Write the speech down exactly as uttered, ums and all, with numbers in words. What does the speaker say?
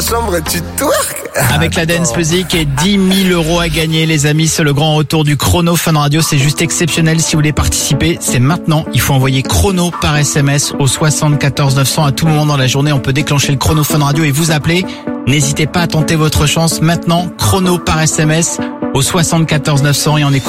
chambre et tu twerk. Avec la dance music et dix mille euros à gagner, les amis. C'est le grand retour du chrono Fun Radio. C'est juste exceptionnel. Si vous voulez participer, c'est maintenant. Il faut envoyer chrono par S M S au soixante-quatorze neuf cents. À tout moment dans la journée, on peut déclencher le chrono Fun Radio et vous appeler. N'hésitez pas à tenter votre chance maintenant. Chrono par S M S au soixante-quatorze neuf cents et on écoute.